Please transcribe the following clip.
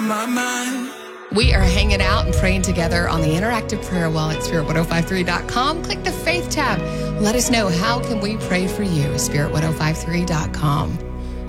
my mind. We are hanging out and praying together on the interactive prayer wall at spirit1053.com. Click the faith tab. Let us know, how can we pray for you? Spirit1053.com.